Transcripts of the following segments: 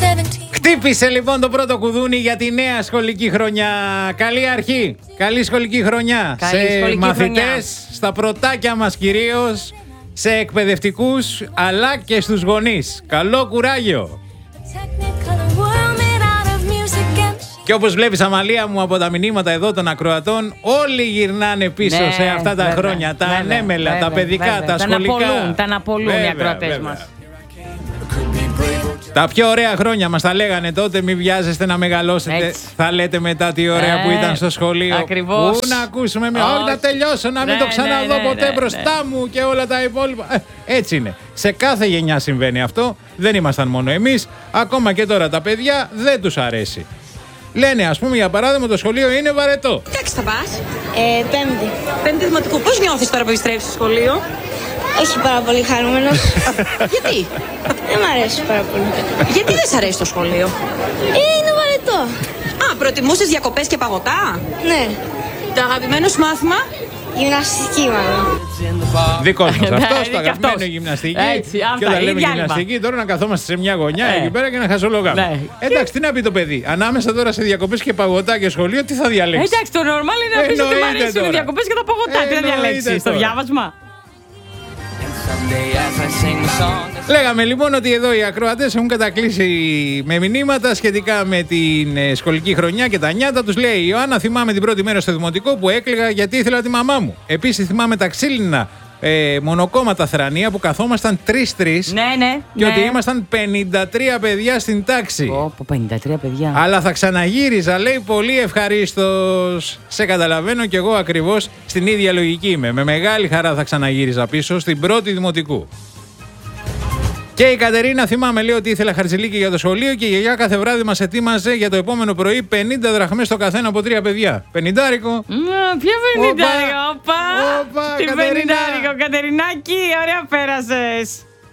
Χτύπησε λοιπόν το πρώτο κουδούνι για τη νέα σχολική χρονιά. Καλή αρχή, καλή σχολική χρονιά. Σε μαθητές, στα πρωτάκια μας κυρίως, σε εκπαιδευτικούς αλλά και στους γονείς. Καλό κουράγιο. Και όπως βλέπεις, Αμαλία μου, από τα μηνύματα εδώ των ακροατών, όλοι γυρνάνε πίσω σε αυτά τα χρόνια. Τα ανέμελα, τα παιδικά, τα σχολικά. Τα αναπολούν οι ακροατές μας. Τα πιο ωραία χρόνια μας τα λέγανε τότε. Μην βιάζεστε να μεγαλώσετε. Έτσι. Θα λέτε μετά τι ωραία που ήταν στο σχολείο. Ακριβώς. Πού να ακούσουμε όχι να τελειώσω, να μην το ξαναδώ ποτέ μπροστά μου και όλα τα υπόλοιπα. Έτσι είναι. Σε κάθε γενιά συμβαίνει αυτό. Δεν ήμασταν μόνο εμείς. Ακόμα και τώρα τα παιδιά δεν τους αρέσει. Λένε, ας πούμε, για παράδειγμα, το σχολείο είναι βαρετό. Τι τάξη θα πας? Πέμπτη. Πέμπτη δημοτικού. Πώς νιώθεις τώρα που επιστρέφεις στο σχολείο? Όχι πάρα πολύ χαρούμενος. Γιατί? Δεν μ' αρέσει πάρα πολύ. Γιατί δεν σ' αρέσει το σχολείο? Είναι βαρετό. Α, προτιμούσες διακοπές και παγωτά? Ναι. Το αγαπημένο σου μάθημα? Γυμναστική μάλλον. Δικός μας αυτός, το αγαπημένο γυμναστική. Έτσι, και όταν λέμε γυμναστική, τώρα να καθόμαστε σε μια γωνιά εκεί πέρα και να χαζολογάμε. Εντάξει, τι να πει το παιδί, ανάμεσα τώρα σε διακοπές και παγωτά και σχολείο, τι θα διαλέξει? Εντάξει, το normal είναι να πεις ότι μου αρέσουν οι διακοπές και τα παγωτά. Τι να διαλέξεις, το διάβασμα? Λέγαμε λοιπόν ότι εδώ οι ακροατές έχουν κατακλείσει με μηνύματα σχετικά με την σχολική χρονιά και τα νιάτα τους. Λέει η Ιωάννα, θυμάμαι την πρώτη μέρα στο δημοτικό που έκλαιγα γιατί ήθελα τη μαμά μου. Επίσης θυμάμαι τα ξύλινα μονοκόμματα θρανία που καθόμασταν 3-3 και ότι ήμασταν 53 παιδιά στην τάξη. 53 παιδιά. Αλλά θα ξαναγύριζα, λέει, πολύ ευχαρίστως. Σε καταλαβαίνω κι εγώ ακριβώς, στην ίδια λογική είμαι. Με μεγάλη χαρά θα ξαναγύριζα πίσω στην πρώτη δημοτικού. Και η Κατερίνα, θυμάμαι, λέει, ότι ήθελα χαρτζηλίκι για το σχολείο και η γιαγιά κάθε βράδυ μας ετοίμαζε για το επόμενο πρωί 50 δραχμές το καθένα από 3 παιδιά. 50άρικο. Ποιο 50άρικο, όπα! Τι 50άρικο, Κατερινάκη, ωραία πέρασες.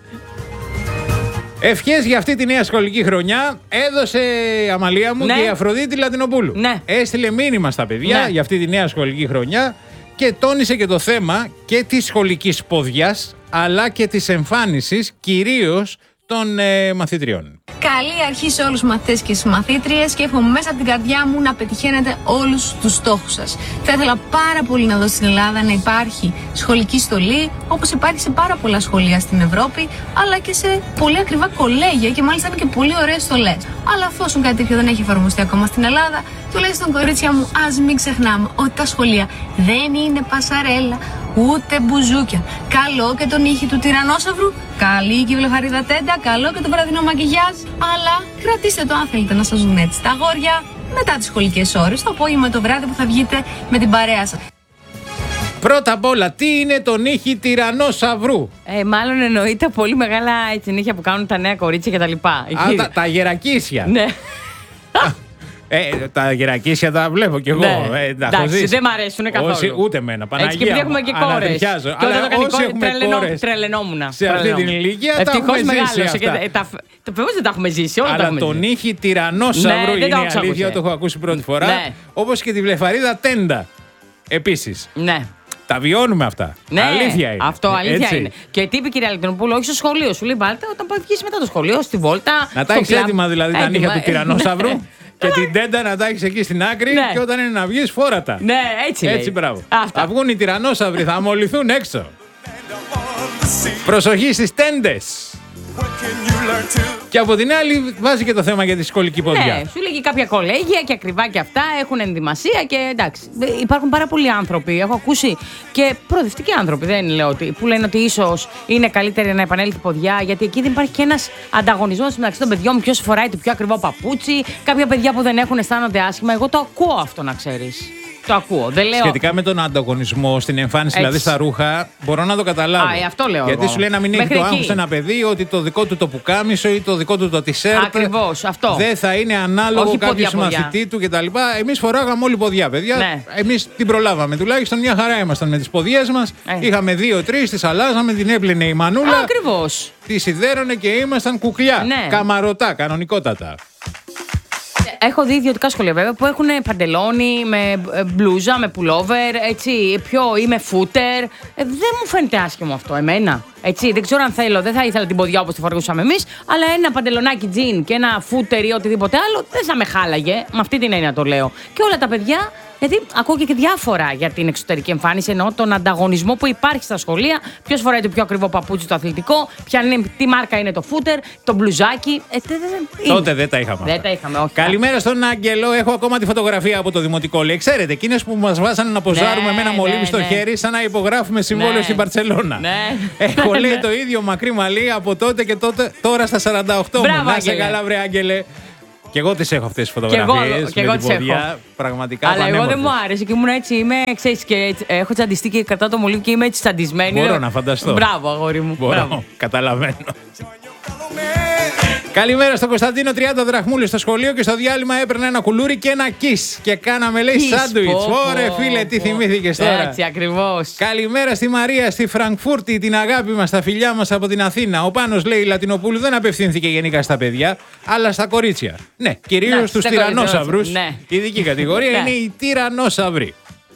Ευχές για αυτή τη νέα σχολική χρονιά έδωσε, Αμαλία μου, και η Αφροδίτη Λατινοπούλου. Έστειλε μήνυμα στα παιδιά για αυτή τη νέα σχολική χρονιά και τόνισε και το θέμα και της σχολικής ποδιάς αλλά και της εμφάνισης κυρίως των μαθητριών. Καλή αρχή σε όλους τους μαθητές και τις μαθήτριες και εύχομαι μέσα από την καρδιά μου να πετυχαίνετε όλους τους στόχους σας. Θα ήθελα πάρα πολύ να δω στην Ελλάδα να υπάρχει σχολική στολή, όπως υπάρχει σε πάρα πολλά σχολεία στην Ευρώπη, αλλά και σε πολύ ακριβά κολέγια και μάλιστα είναι και πολύ ωραίες στολές. Αλλά αφόσον κάτι τέτοιο δεν έχει εφαρμοστεί ακόμα στην Ελλάδα, τουλάχιστον, κορίτσια μου, ας μην ξεχνάμε ότι τα σχολεία δεν είναι πασαρέλα, ούτε μπουζούκια. Καλό και τον ήχη του τυρανόσαυρου, καλή και η βλεφαρίδα τέντα, καλό και το βραδινό μακιγιάζ. Αλλά κρατήστε το αν θέλετε να σας δουν έτσι τα αγόρια μετά τις σχολικές ώρες, το απόγευμα, το βράδυ που θα βγείτε με την παρέα σας. Πρώτα απ' όλα, τι είναι το νύχι τυρανόσαυρου? Μάλλον εννοεί τα πολύ μεγάλα νύχια που κάνουν τα νέα κορίτσια κτλ. Τα γερακίσια. Ναι. Τα γερακίσια τα βλέπω κι εγώ. Εντάξει, δεν μ' αρέσουν καθόλου. Ούτε εμένα. Παναγία. Έτσι και έχουμε και κόρες. Και όσοι έχουμε κόρες τρελαινόμουν. σε αυτή την ηλικία τα έχουμε ζήσει αυτά. Βεβαίως δεν τα έχουμε ζήσει, όλα τα έχουμε ζήσει. Αλλά το νύχι τυρανόσαυρου είναι η αλήθεια, το έχω ακούσει πρώτη φορά. Όπως και τη βλεφαρίδα τέντα. Επίσης. Ναι. Τα βιώνουμε αυτά. Ναι, αλήθεια είναι. Αυτό αλήθεια είναι. Και τι είπε η κυρία Λατινοπούλου, όχι στο σχολείο. Σου λέει βάλτε όταν βγεις μετά το σχολείο, στη βόλτα. Να τα έχεις έτοιμα δηλαδή τα νύχια του τυρανόσαυρου. Και την τέντα να τα έχεις εκεί στην άκρη και όταν είναι να βγεις φόρατα. Ναι, έτσι λέει. Έτσι, μπράβο. Θα βγουν οι τυρανόσαυροι, θα αμολυθούν έξω. Προσοχή στις τέντες. Και από την άλλη βάζει και το θέμα για τη σχολική ποδιά. Ναι, σου λέγει κάποια κολέγια και ακριβά και αυτά έχουν ενδυμασία και εντάξει. Υπάρχουν πάρα πολλοί άνθρωποι. Έχω ακούσει και προοδευτικοί άνθρωποι, δεν λέω ότι, που λένε ότι ίσως είναι καλύτερη να επανέλθει ποδιά, γιατί εκεί δεν υπάρχει και ένας ανταγωνισμός μεταξύ των παιδιών. Ποιος φοράει το πιο ακριβό παπούτσι. Κάποια παιδιά που δεν έχουν αισθάνονται άσχημα. Εγώ το ακούω αυτό, να ξέρεις. Το ακούω. Δεν λέω... Σχετικά με τον ανταγωνισμό στην εμφάνιση, δηλαδή στα ρούχα, μπορώ να το καταλάβω. Αυτό λέω. Γιατί σου λέει να μην έχει το άγχος ένα παιδί ότι το δικό του το πουκάμισο ή το δικό του το τισέρτ. Ακριβώς, αυτό. Δεν θα είναι ανάλογο κάποιο μαθητή του κτλ. Εμείς φοράγαμε όλοι ποδιά, παιδιά. Ναι. Εμείς την προλάβαμε. Τουλάχιστον μια χαρά ήμασταν με τις ποδιές μας. Είχαμε 2-3, τις αλλάζαμε, την έπλαινε η μανούλα. Ακριβώς. Τη σιδέρωνε και ήμασταν κουκλιά. Ναι. Καμαρωτά, κανονικότατα. Έχω δει ιδιωτικά σχολεία βέβαια που έχουν παντελόνι με μπλούζα, με πουλόβερ, έτσι, ή με φούτερ. Δεν μου φαίνεται άσχημο αυτό, εμένα. Έτσι, δεν ξέρω αν θέλω, δεν θα ήθελα την ποδιά όπως τη φορούσαμε εμείς, αλλά ένα παντελονάκι τζιν και ένα φούτερ ή οτιδήποτε άλλο δεν θα με χάλαγε. Με αυτή την έννοια το λέω. Και όλα τα παιδιά, γιατί ακούω και διάφορα για την εξωτερική εμφάνιση, εννοώ τον ανταγωνισμό που υπάρχει στα σχολεία. Ποιος φοράει το πιο ακριβό παπούτσι το αθλητικό, τι μάρκα είναι το φούτερ, το μπλουζάκι. Τότε δεν τα είχαμε. Δεν τα είχαμε, όχι. Καλημέρα στον Άγγελο. Έχω ακόμα τη φωτογραφία από το δημοτικό. Λέει, ξέρετε, εκείνες που μας βάζανε να ποζάρουμε με ένα μολύβι στο χέρι, σαν να υπογράφουμε συμβόλαιο στην Μπαρτσελώνα. Έχω, λέει, το ίδιο μακρύ μαλλί από τότε και τότε, τώρα στα 48 μου. Να σε καλά, βρε Άγγελε. Και εγώ τις έχω αυτές τις φωτογραφίες. Και εγώ τις έχω. Πραγματικά. Αλλά εγώ δεν μου άρεσε και ήμουν έτσι, ξέρεις, και έτσι, έχω τσαντιστεί και κρατάω το μολύβι και είμαι έτσι τσαντισμένη. Μπορώ να φανταστώ. Μπράβο, αγόρι μου. Μπορώ. Καταλαβαίνω. Καλημέρα στον Κωνσταντίνο, 30 δραχμούλες στο σχολείο και στο διάλειμμα έπαιρνα ένα κουλούρι και ένα kiss. Και κάναμε, λέει, σάντουιτς. Ωρε φίλε, τι θυμήθηκες τώρα. Έτσι ακριβώς. Καλημέρα στη Μαρία, στη Φραγκφούρτη, την αγάπη μας, τα φιλιά μας από την Αθήνα. Ο Πάνος, λέει, Λατινοπούλου δεν απευθύνθηκε γενικά στα παιδιά, αλλά στα κορίτσια. Ναι, κυρίως στους τυρανόσαυρους. Ναι. Η ειδική κατηγορία είναι οι τυρανόσαυροι.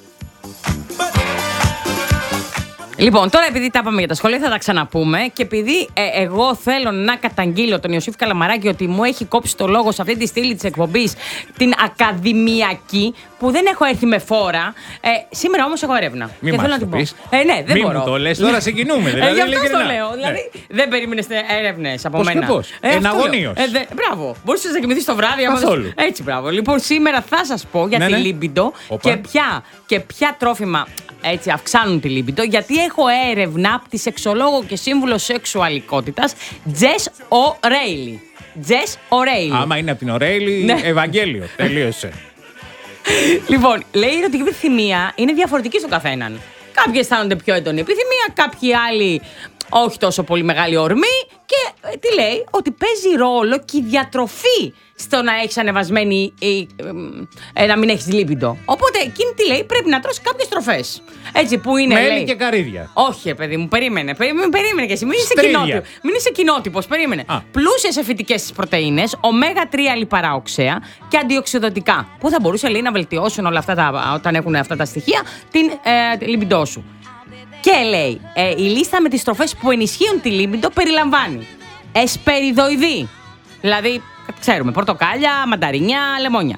Λοιπόν, τώρα επειδή τα είπαμε για τα σχολεία, θα τα ξαναπούμε. Και επειδή εγώ θέλω να καταγγείλω τον Ιωσήφ Καλαμαράκη ότι μου έχει κόψει το λόγο σε αυτή τη στήλη της εκπομπής, την ακαδημιακή, που δεν έχω έρθει με φόρα. Σήμερα όμως έχω έρευνα. Μην και μας θέλω να το την πω. πεις. Ναι, δεν μπορώ. Μην μου το λες, τώρα συγκινούμε. Δηλαδή, γι' αυτό το λέω. Δηλαδή, δεν περίμενες έρευνες από μένα. Πώς. Εναγωνίως. Μπράβο. Μπορούσες να κοιμηθείς το βράδυ. Καθόλου. Έτσι, μπράβο. Λοιπόν, σήμερα θα σας πω για τη λίμπιντο και ποια τρόφιμα έτσι αυξάνουν τη λίμπιντο, γιατί έχω έρευνα από τη σεξολόγο και σύμβουλο σεξουαλικότητας Jess O'Reilly. Jess O'Reilly. Άμα είναι από την O'Reilly, Ευαγγέλιο. Τελείωσε. Λοιπόν, λέει ότι η επιθυμία είναι διαφορετική στον καθέναν. Κάποιοι αισθάνονται πιο έντονη επιθυμία, κάποιοι άλλοι όχι τόσο πολύ μεγάλη ορμή. Και τι λέει, ότι παίζει ρόλο και η διατροφή στο να έχεις ανεβασμένη να μην έχεις λίμπιντο. Οπότε εκείνη τι λέει, πρέπει να τρως κάποιες τροφές. Έτσι που είναι. Μέλι λέει, και καρύδια. Όχι, παιδί μου, περίμενε και εσύ. Μην είσαι κοινότυπος, περίμενε. Πλούσια σε φυτικές πρωτεΐνες, ωμέγα 3 λιπαρά οξέα και αντιοξυδοτικά. Που θα μπορούσε, λέει, να βελτιώσουν όλα αυτά όταν έχουν αυτά τα στοιχεία την λίμπιντό σου. Και λέει, η λίστα με τις τροφές που ενισχύουν τη λίμπιντο περιλαμβάνει εσπεριδοειδή, δηλαδή ξέρουμε πορτοκάλια, μανταρινιά, λεμόνια,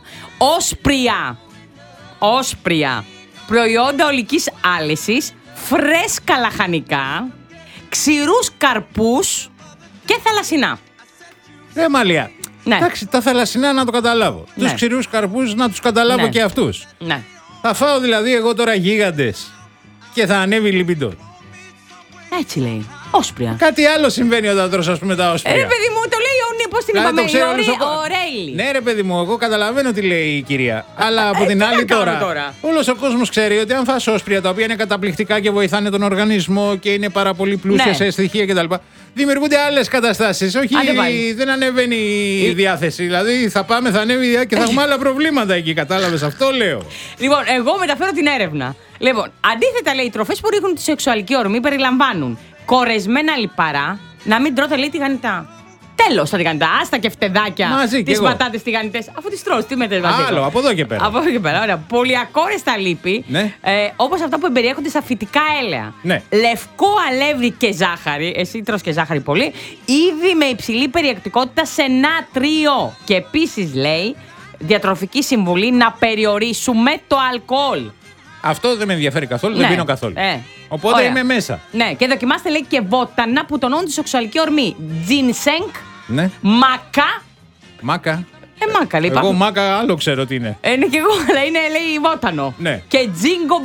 όσπρια, προϊόντα ολικής άλυσης, φρέσκα λαχανικά, ξηρούς καρπούς και θαλασσινά. Μαλία. Ναι. Εντάξει, τα θαλασσινά να το καταλάβω. Ναι. Τους ξηρούς καρπούς να τους καταλάβω και αυτούς. Ναι. Θα φάω δηλαδή εγώ τώρα γίγαντες και θα ανέβει η λιμπιντό. Έτσι λέει. Όσπρια. Κάτι άλλο συμβαίνει όταν τρως, ας πούμε, τα όσπρια. Ρε παιδί μου, το λέει πώς την είπαμε, O'Reilly. Ναι, ρε παιδί μου, εγώ καταλαβαίνω τι λέει η κυρία. Αλλά από την άλλη τώρα. Όλος ο κόσμος ξέρει ότι αν φας όσπρια, τα οποία είναι καταπληκτικά και βοηθάνε τον οργανισμό και είναι πάρα πολύ πλούσια σε στοιχεία κτλ., δημιουργούνται άλλες καταστάσεις. Όχι, δεν ανεβαίνει η διάθεση. Δηλαδή θα πάμε, θα ανέβει και θα έχουμε άλλα προβλήματα εκεί. Κατάλαβες, αυτό λέω. Λοιπόν, εγώ μεταφέρω την έρευνα. Λοιπόν, αντίθετα, λέει, οι τροφές που ρίχνουν τη σεξουαλική ορμή περιλαμβάνουν κορεσμένα λιπαρά, να μην τρώτε, λέει, τηγανιτά. Τέλος τα τηγανιτά, άστα και φτεδάκια, τις πατάτες τηγανιτές, αφού τις τρως, τι μετέβαζε. Άλλο, από εδώ και πέρα. Από εδώ και πέρα, ωραία. Πολυακόρεστα λίπη, όπως αυτά που εμπεριέχονται στα φυτικά έλαια. Ναι. Λευκό αλεύρι και ζάχαρη, εσύ τρως και ζάχαρη πολύ, ήδη με υψηλή περιεκτικότητα σε νάτριο. Και επίσης, λέει, διατροφική συμβουλή να περιορίσουμε το αλκοόλ. Αυτό δεν με ενδιαφέρει καθόλου, δεν πίνω καθόλου. Οπότε είμαι μέσα. Ναι, και δοκιμάστε, λέει, και βότανα που τονώνουν τη σεξουαλική ορμή. Ginseng, μάκα. Μάκα. Μάκα, λέει. Εγώ μάκα άλλο ξέρω τι είναι. Είναι και εγώ, αλλά είναι, λέει, βότανο. Ναι. Και τζίνγκο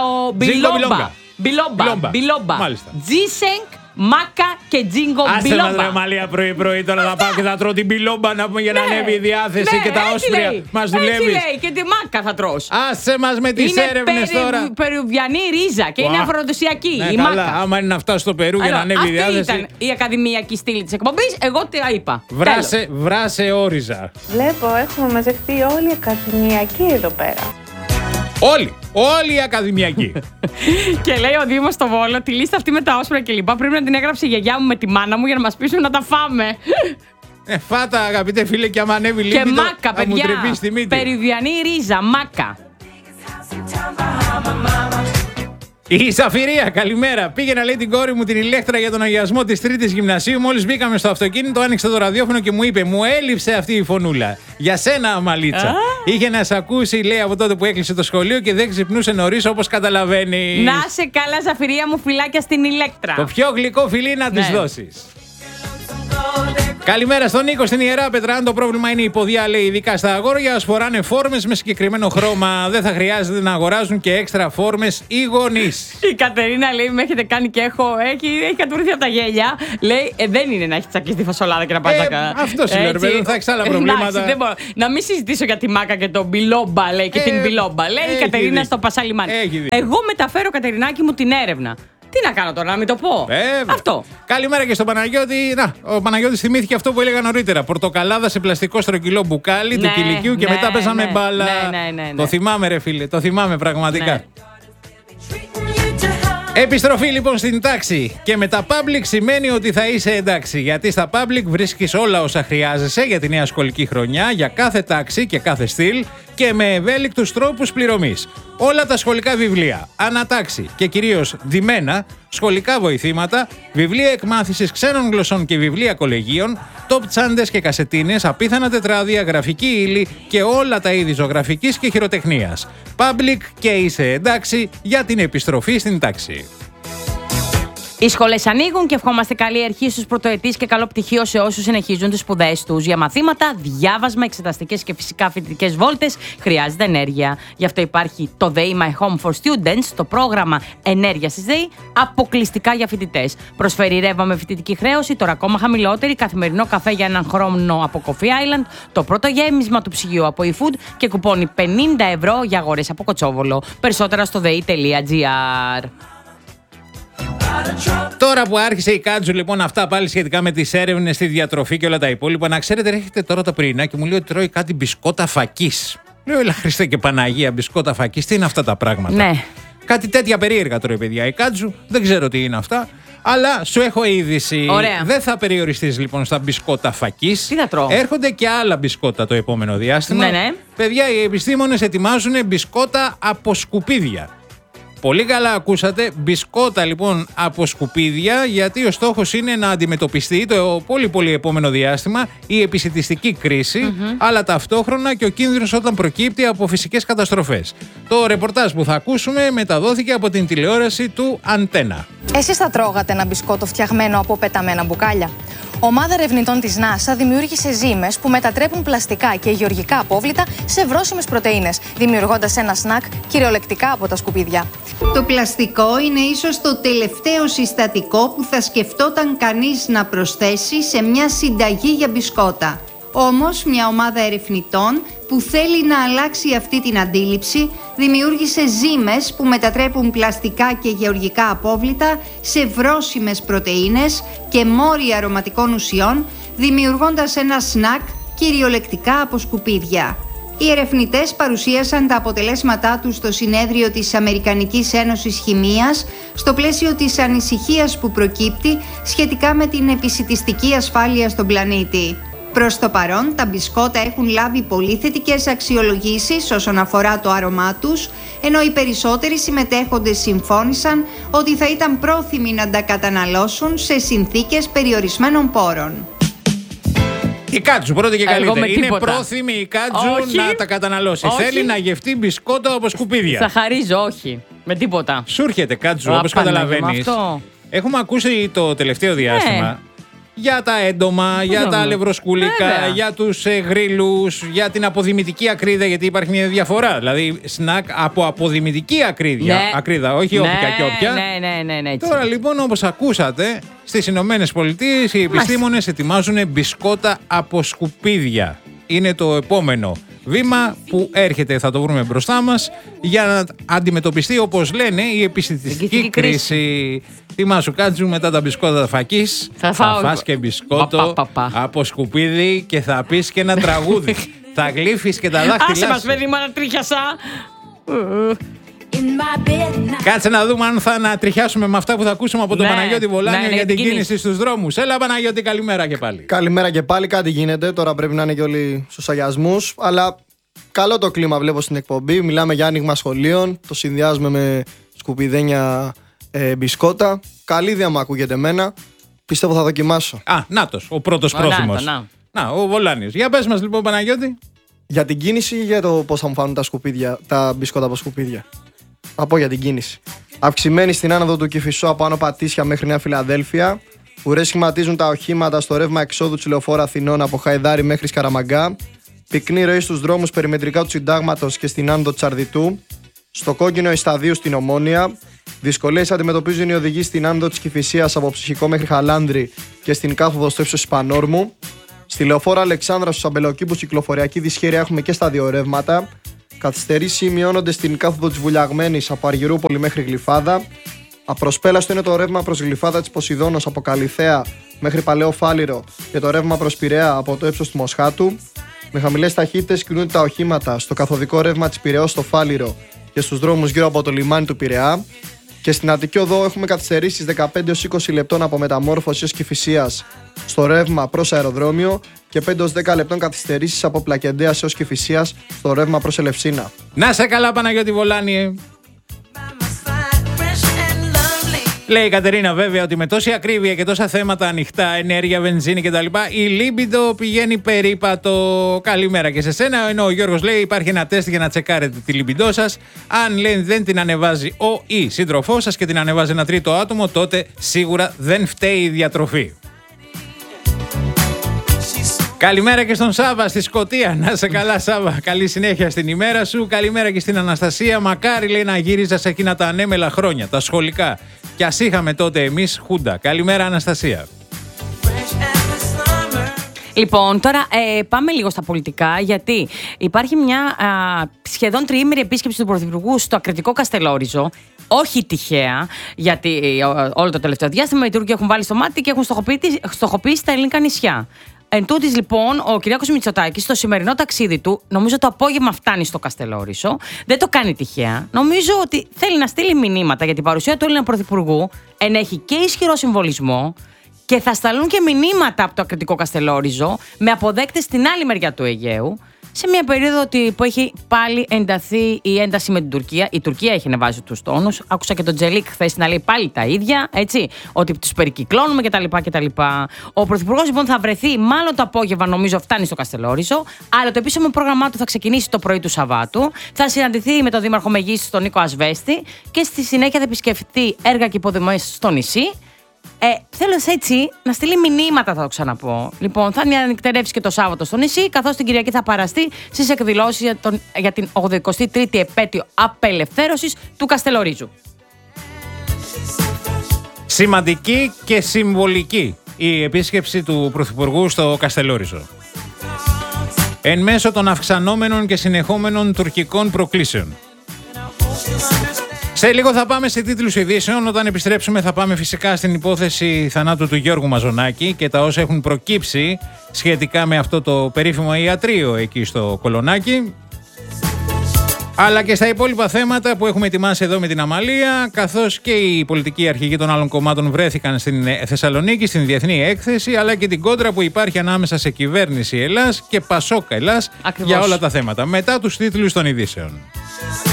μπιλόμπα. Μάλιστα. Ginseng, μάκα και τζίνγκο μπιλόμπα. Άσε μας, ρε Μαλία, πρωί-πρωί τώρα θα πάω και θα τρώω την μπιλόμπα να πούμε για να ανέβει η διάθεση και τα όσπρια. Μας δουλεύεις. Έτσι λέει, και τη μάκα θα τρως. Άσε μας με τις έρευνες τώρα. Είναι περουβιανή ρίζα και είναι αφροδοσιακή η καλά, μάκα. άμα είναι να φτάσει στο Περού για να ανέβει η διάθεση. Αυτή ήταν η ακαδημιακή στήλη της εκπομπής, εγώ τι είπα. Βράσε όριζα. Βλέπω, έχουμε μαζευτεί όλοι οι ακαδημιακοί εδώ πέρα. Όλοι οι ακαδημιακοί. Και λέει ο Δήμος στο Βόλο, τη λίστα αυτή με τα όσπρια και λοιπά πρέπει να την έγραψε η γιαγιά μου με τη μάνα μου για να μας πείσουν να τα φάμε. Φάτα, αγαπητέ φίλε, και άμα ανέβει λίγο. Και μάκα, παιδιά. Περουβιανή ρίζα, μάκα. Η Ζαφυρία, καλημέρα. Πήγαινα, λέει, την κόρη μου την Ηλέκτρα για τον αγιασμό της 3ης γυμνασίου. Μόλις μπήκαμε στο αυτοκίνητο, άνοιξε το ραδιόφωνο και μου είπε: μου έλειψε αυτή η φωνούλα. Για σένα, Αμαλίτσα. Είχε να σε ακούσει, λέει, από τότε που έκλεισε το σχολείο και δεν ξυπνούσε νωρίς, όπως καταλαβαίνει. Να σε καλά, Ζαφυρία μου, φιλάκια στην Ηλέκτρα. Το πιο γλυκό φιλί να της δώσεις. Καλημέρα στον Νίκο στην Ιερά Πέτρα. Αν το πρόβλημα είναι η ποδιά, λέει, ειδικά στα αγόρια, ας φοράνε φόρμες με συγκεκριμένο χρώμα. Δεν θα χρειάζεται να αγοράζουν και έξτρα φόρμες οι γονείς. Η Κατερίνα, λέει, με έχετε κάνει και έχει κατουρθεί από τα γέλια. Λέει, δεν είναι να έχει τσακίσει τη φασολάδα και να πάει αυτό σου λέω, ρε παιδί, θα έχει άλλα προβλήματα. Δεν μπορώ. Να μην συζητήσω για τη μάκα και τον μπιλόμπα, λέει, και την μπιλόμπα. Λέει η Κατερίνα στο Πασαλιμάνι. Εγώ μεταφέρω, Κατερινάκη μου, την έρευνα. Τι να κάνω τώρα, να μην το πω. Αυτό. Καλημέρα και στον Παναγιώτη. Ο Παναγιώτης θυμήθηκε αυτό που έλεγα νωρίτερα. Πορτοκαλάδα σε πλαστικό στρογγυλό μπουκάλι του κηλικίου και μετά παίζαμε μπάλα. Το θυμάμαι, ρε φίλε. Το θυμάμαι πραγματικά. Ναι. Επιστροφή λοιπόν στην τάξη. Και με τα public σημαίνει ότι θα είσαι εντάξει. Γιατί στα public βρίσκεις όλα όσα χρειάζεσαι για τη νέα σχολική χρονιά, για κάθε τάξη και κάθε στυλ και με ευέλικτους τρόπους πληρωμής. Όλα τα σχολικά βιβλία, ανατάξη και κυρίως ντυμένα, σχολικά βοηθήματα, βιβλία εκμάθησης ξένων γλωσσών και βιβλία κολεγίων, top τσάντες και κασετίνες, απίθανα τετράδια, γραφική ύλη και όλα τα είδη ζωγραφικής και χειροτεχνίας. Public και είσαι εντάξει για την επιστροφή στην τάξη. Οι σχολές ανοίγουν και ευχόμαστε καλή αρχή στους πρωτοετής και καλό πτυχίο σε όσους συνεχίζουν τις σπουδές τους. Για μαθήματα, διάβασμα, εξεταστικές και φυσικά φοιτητικές βόλτες χρειάζεται ενέργεια. Γι' αυτό υπάρχει το ΔΕΗ My Home for Students, το πρόγραμμα ενέργειας της ΔΕΗ, αποκλειστικά για φοιτητές. Προσφέρει ρεύμα με φοιτητική χρέωση, τώρα ακόμα χαμηλότερη, καθημερινό καφέ για έναν χρόνο από Coffee Island, το πρώτο γέμισμα του ψυγείου από eFood και κουπόνι 50 ευρώ για αγορές από Κοτσόβολο. Περισσότερα στο dei.gr. Τώρα που άρχισε η Κάτζου, λοιπόν, αυτά πάλι σχετικά με τις έρευνες στη διατροφή και όλα τα υπόλοιπα, να ξέρετε, έρχεται τώρα το πρωινά και μου λέει ότι τρώει κάτι μπισκότα φακής. Λέω, έλα Χριστέ και Παναγία, μπισκότα φακής, τι είναι αυτά τα πράγματα. Ναι. Κάτι τέτοια περίεργα τρώει, παιδιά, η Κάτζου. Δεν ξέρω τι είναι αυτά. Αλλά σου έχω είδηση. Ωραία. Δεν θα περιοριστείς λοιπόν στα μπισκότα φακής. Τι θα τρώω. Έρχονται και άλλα μπισκότα το επόμενο διάστημα. Ναι. Παιδιά, οι επιστήμονες ετοιμάζουν μπισκότα από σκουπίδια. Πολύ καλά ακούσατε, μπισκότα λοιπόν από σκουπίδια, γιατί ο στόχος είναι να αντιμετωπιστεί το πολύ επόμενο διάστημα η επισιτιστική κρίση, αλλά ταυτόχρονα και ο κίνδυνος όταν προκύπτει από φυσικές καταστροφές. Το ρεπορτάζ που θα ακούσουμε μεταδόθηκε από την τηλεόραση του Αντένα. Εσείς θα τρώγατε ένα μπισκότο φτιαγμένο από πεταμένα μπουκάλια? Ομάδα ερευνητών της NASA δημιούργησε ζύμες που μετατρέπουν πλαστικά και γεωργικά απόβλητα σε βρώσιμες πρωτεΐνες, δημιουργώντας ένα σνακ κυριολεκτικά από τα σκουπίδια. Το πλαστικό είναι ίσως το τελευταίο συστατικό που θα σκεφτόταν κανείς να προσθέσει σε μια συνταγή για μπισκότα. Όμως, μια ομάδα ερευνητών που θέλει να αλλάξει αυτή την αντίληψη δημιούργησε ζύμες που μετατρέπουν πλαστικά και γεωργικά απόβλητα σε βρώσιμες πρωτεΐνες και μόρια αρωματικών ουσιών, δημιουργώντας ένα σνακ κυριολεκτικά από σκουπίδια. Οι ερευνητές παρουσίασαν τα αποτελέσματά τους στο συνέδριο της Αμερικανικής Ένωσης Χημείας στο πλαίσιο της ανησυχίας που προκύπτει σχετικά με την επισιτιστική ασφάλεια στον πλανήτη. Προς το παρόν, τα μπισκότα έχουν λάβει πολύ θετικές αξιολογήσεις όσον αφορά το άρωμά τους, ενώ οι περισσότεροι συμμετέχοντες συμφώνησαν ότι θα ήταν πρόθυμοι να τα καταναλώσουν σε συνθήκες περιορισμένων πόρων. Η Κάτζου, πρώτη και καλύτερη. Είναι πρόθυμη η Κάτζου να τα καταναλώσει. Όχι. Θέλει να γευτεί μπισκότο από σκουπίδια. Θα χαρίζω, όχι. Με τίποτα. Σου έρχεται, Κάτζου, όπως καταλαβαίνεις. Έχουμε ακούσει το τελευταίο διάστημα για τα έντομα, για τα αλευροσκουλικά, για τους γρίλους, για την αποδημητική ακρίδα, γιατί υπάρχει μια διαφορά. Δηλαδή, σνακ από αποδημητική ακρίδα, όχι όποια και όποια. Ναι. Τώρα λοιπόν, όπως ακούσατε, στις Ηνωμένες Πολιτείες οι επιστήμονες ετοιμάζουν μπισκότα από σκουπίδια. Είναι το επόμενο βήμα που έρχεται, θα το βρούμε μπροστά μας, για να αντιμετωπιστεί, όπως λένε, η επισιτιστική κρίση. Θυμάσου, Κάτζου, μετά τα μπισκότα φακής θα φας και μπισκότο από σκουπίδι και θα πεις και ένα τραγούδι. Θα γλύφεις και τα δάχτυλά σου. Άσε μας, παιδί μου, ανατρίχιασα. Κάτσε να δούμε αν θα ανατριχιάσουμε με αυτά που θα ακούσουμε από τον Παναγιώτη Βολάνιο για την κίνηση στους δρόμους. Έλα, Παναγιώτη, καλημέρα και πάλι. Καλημέρα και πάλι, κάτι γίνεται. Τώρα πρέπει να είναι και όλοι στους αγιασμούς. Αλλά καλό το κλίμα βλέπω στην εκπομπή. Μιλάμε για άνοιγμα σχολείων. Το συνδυάζουμε με σκουπιδένια μπισκότα. Καλή ιδέα μου ακούγεται εμένα. Πιστεύω θα δοκιμάσω. Νάτος, ο πρώτος πρόθυμος. Να, ο Βολάνιος. Για πες μας λοιπόν, Παναγιώτη. Για την κίνηση ή για το πώς θα μου φάνουν τα μπισκότα από σκουπίδια? Θα πω για την κίνηση. Αυξημένη στην άνοδο του Κηφισού από Άνω Πατήσια μέχρι Νέα Φιλαδέλφια. Ουρές σχηματίζουν τα οχήματα στο ρεύμα εξόδου της λεωφόρου Αθηνών από Χαϊδάρη μέχρι Σκαραμαγκά. Πυκνή ροή στους δρόμους περιμετρικά του Συντάγματος και στην άνοδο της Αρδιτού. Στο κόκκινο Ισταδίου στην Ομόνια. Δυσκολίες αντιμετωπίζουν οι οδηγοί στην άνοδο της Κηφισίας από Ψυχικό μέχρι Χαλάνδρη και στην κάθοδο στο ύψος της Πανόρμου. Στη λεωφόρο Αλεξάνδρα στους Αμπελοκήπους κυκλοφοριακή δυσχέρεια έχουμε και στα δύο ρεύματα. Καθυστερήσεις σημειώνονται στην κάθοδο της Βουλιαγμένης από Αργυρούπολη μέχρι Γλυφάδα. Απροσπέλαστο είναι το ρεύμα προς Γλυφάδα της Ποσειδώνος από Καλιθέα μέχρι Παλαιό Φάληρο και το ρεύμα προς Πειραιά από το ύψος του Μοσχάτου. Με χαμηλές ταχύτητες κινούνται τα οχήματα στο καθοδικό ρεύμα της Πειραιώς στο Φάληρο και στους δρόμους γύρω από το λιμάνι του Πειραιά. Και στην Αττική Οδό έχουμε καθυστερήσεις 15-20 λεπτών από Μεταμόρφωση έως Κηφισίας στο ρεύμα προς αεροδρόμιο και 5-10 λεπτών καθυστερήσεις από Πλακεντέας έως Κηφισίας στο ρεύμα προς Ελευσίνα. Να σε καλά, Παναγιώτη Βολάνιε. Λέει η Κατερίνα βέβαια ότι με τόση ακρίβεια και τόσα θέματα ανοιχτά, ενέργεια, βενζίνη κτλ. Η λίμπιντο πηγαίνει περίπατο. Καλημέρα και σε σένα. Ενώ ο Γιώργος λέει υπάρχει ένα τεστ για να τσεκάρετε τη λίμπιντό σας. Αν λέει δεν την ανεβάζει ο ή σύντροφός σας και την ανεβάζει ένα τρίτο άτομο, τότε σίγουρα δεν φταίει η διατροφή. Καλημέρα και στον Σάβα στη Σκωτία. Να σε καλά, Σάβα. Καλή συνέχεια στην ημέρα σου. Καλημέρα και στην Αναστασία. Μακάρι λέει να γύριζα σε εκείνα τα ανέμελα χρόνια, τα σχολικά. Κι ας είχαμε τότε εμείς Χούντα. Καλημέρα, Αναστασία. Λοιπόν, τώρα πάμε λίγο στα πολιτικά, γιατί υπάρχει μια σχεδόν τριήμερη επίσκεψη του Πρωθυπουργού στο ακριτικό Καστελόριζο. Όχι τυχαία, γιατί όλο το τελευταίο διάστημα οι Τούρκοι έχουν βάλει στο μάτι και έχουν στοχοποιήσει τα ελληνικά νησιά. Εν τούτης, λοιπόν, ο Κυριάκος Μητσοτάκης στο σημερινό ταξίδι του, νομίζω το απόγευμα φτάνει στο Καστελόριζο, δεν το κάνει τυχαία. Νομίζω ότι θέλει να στείλει μηνύματα για την παρουσία του Έλληνα Πρωθυπουργού, ενέχει και ισχυρό συμβολισμό και θα σταλούν και μηνύματα από το ακριτικό Καστελόριζο με αποδέκτες στην άλλη μεριά του Αιγαίου, σε μια περίοδο που έχει πάλι ενταθεί η ένταση με την Τουρκία. Η Τουρκία έχει ανεβάσει τους τόνους. Άκουσα και τον Τζελίκ χθες να λέει πάλι τα ίδια, έτσι, ότι τους περικυκλώνουμε κτλ. Ο Πρωθυπουργός λοιπόν θα βρεθεί, μάλλον το απόγευμα νομίζω φτάνει στο Καστελόριζο, αλλά το επίσημο πρόγραμμά του θα ξεκινήσει το πρωί του Σαββάτου. Θα συναντηθεί με τον Δήμαρχο Μεγίστης, τον Νίκο Ασβέστη, και στη συνέχεια θα επισκεφτεί έργα και υποδομές στο νησί. Θέλω έτσι να στείλει μηνύματα, θα το ξαναπώ. Λοιπόν, θα ανοιχτερεύσει και το Σάββατο στο νησί, καθώς την Κυριακή θα παραστεί στις εκδηλώσεις για την 83η επέτειο απελευθέρωσης του Καστελορίζου. Σημαντική και συμβολική η επίσκεψη του Πρωθυπουργού στο Καστελόριζο. Εν μέσω των αυξανόμενων και συνεχόμενων τουρκικών προκλήσεων. Σε λίγο θα πάμε σε τίτλους ειδήσεων. Όταν επιστρέψουμε θα πάμε φυσικά στην υπόθεση θανάτου του Γιώργου Μαζονάκη και τα όσα έχουν προκύψει σχετικά με αυτό το περίφημο ιατρείο εκεί στο Κολονάκι. Αλλά και στα υπόλοιπα θέματα που έχουμε ετοιμάσει εδώ με την Αμαλία, καθώς και οι πολιτικοί αρχηγοί των άλλων κομμάτων βρέθηκαν στην Θεσσαλονίκη, στην Διεθνή Έκθεση, αλλά και την κόντρα που υπάρχει ανάμεσα σε κυβέρνηση Ελλάς και Πασόκ Ελλάς για όλα τα θέματα. Μετά τους τίτλους των ειδήσεων.